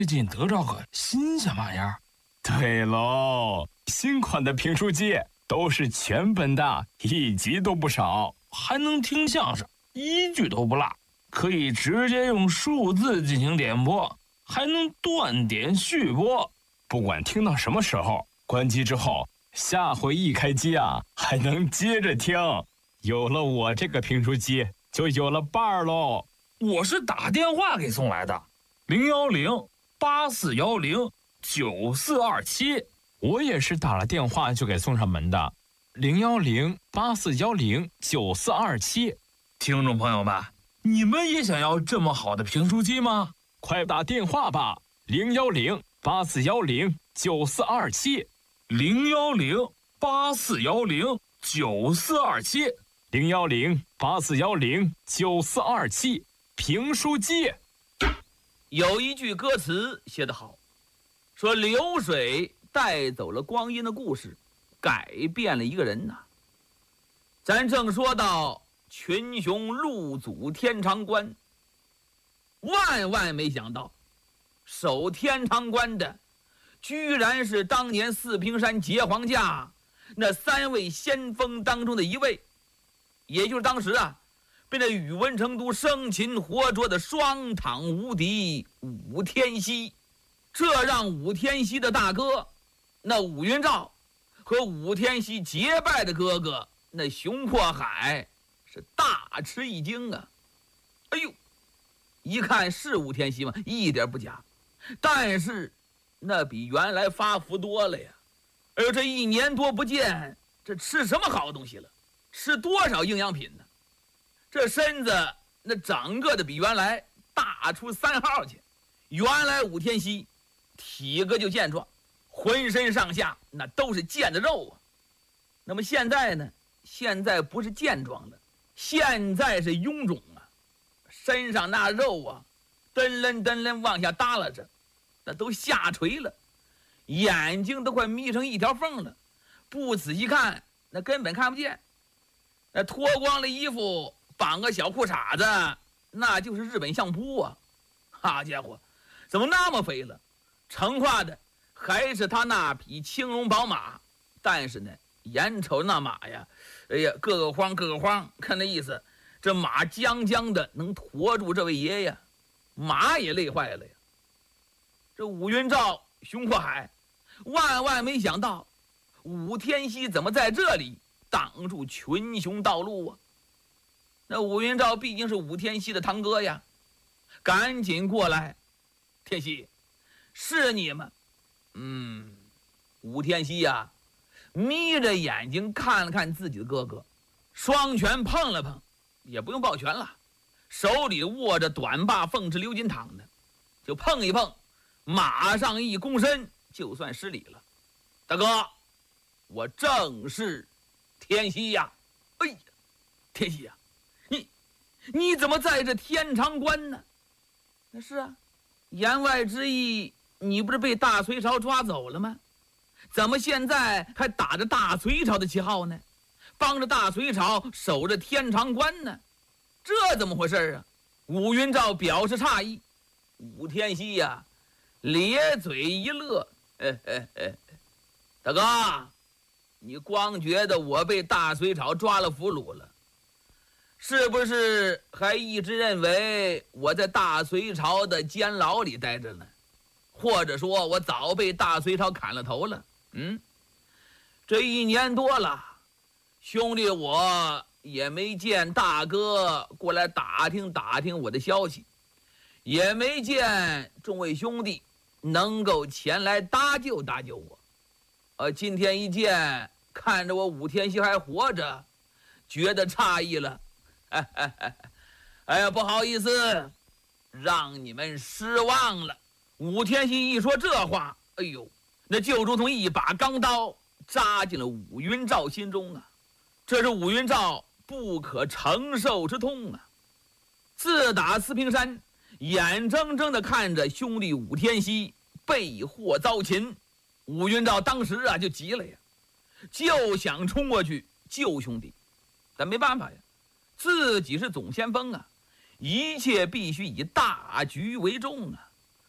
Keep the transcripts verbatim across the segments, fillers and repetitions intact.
最近得着个新鲜玩意儿。 对喽，新款的评书机都是全本的，一集都不少， 还能听相声，一句都不落，可以直接用数字进行点播，还能断点续播。 不管听到什么时候，关机之后，下回一开机啊，还能接着听。有了我这个评书机，就有了伴儿喽。 我是打电话给送来的，零幺零八四幺零九四二七。 我也是打了电话就给送上门的，零幺零八四幺零九四二七。 听众朋友们，你们也想要这么好的评书机吗？ 快打电话吧，零幺零八四幺零九四二七， 零幺零八四幺零九四二七， 零幺零八四幺零九四二七。评书机。 有一句歌词写得好，说流水带走了光阴的故事，改变了一个人呐。咱正说到群雄入祖天长关，万万没想到守天长关的居然是当年四平山劫黄架那三位先锋当中的一位，也就是当时啊被那宇文成都生擒活捉的双躺无敌武天锡。这让武天锡的大哥那武云照和武天锡结拜的哥哥那熊阔海是大吃一惊啊！哎呦，一看是武天锡嘛，一点不假，但是那比原来发福多了呀！哎呦，这一年多不见，这吃什么好东西了？吃多少营养品呢？这身子那整个的比原来大出三号去。原来武天锡体格就健壮，浑身上下那都是腱子肉啊。那么现在呢？现在不是健壮了，现在是臃肿啊，身上那肉啊，噔楞噔楞往下耷拉着，那都下垂了，眼睛都快眯成一条缝了，不仔细看那根本看不见。那脱光了衣服，绑个小裤衩子，那就是日本相扑啊！好家伙，怎么那么肥了？乘化的还是他那匹青龙宝马，但是呢，眼瞅那马呀，哎呀，各个慌各个慌，看那意思，这马将将的能驮住这位爷呀，马也累坏了呀。这武云照、熊阔海，万万没想到，武天锡怎么在这里挡住群雄道路啊？那武云照毕竟是武天锡的堂哥呀，赶紧过来，天锡，是你吗？嗯，武天锡呀，眯着眼睛看了看自己的哥哥，双拳碰了碰，也不用抱拳了，手里握着短把凤翅鎏金躺呢，就碰一碰，马上一躬身，就算施礼了。大哥，我正是天锡呀！哎呀，天锡呀，你你怎么在这天长关呢？那是啊，言外之意，你不是被大隋朝抓走了吗？怎么现在还打着大隋朝的旗号呢？帮着大隋朝守着天长关呢？这怎么回事啊？武云照表示诧异。武天锡呀，咧嘴一乐，嘿嘿嘿，大哥，你光觉得我被大隋朝抓了俘虏了，是不是还一直认为我在大隋朝的监牢里待着呢？或者说我早被大隋朝砍了头了？嗯，这一年多了，兄弟我也没见大哥过来打听打听我的消息，也没见众位兄弟能够前来搭救搭救我。呃，今天一见，看着我武天锡还活着，觉得诧异了。哎哎哎，哎呀，不好意思，让你们失望了。武天锡一说这话，哎呦，那就如同一把钢刀扎进了武云照心中啊！这是武云照不可承受之痛啊！自打四平山，眼睁睁地看着兄弟武天锡被祸遭擒，武云照当时啊就急了呀，就想冲过去救兄弟，但没办法呀，自己是总先锋啊，一切必须以大局为重啊。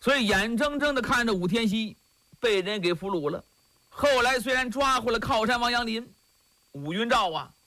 所以眼睁睁地看着武天锡被人给俘虏了。后来虽然抓回了靠山王杨林，武云照啊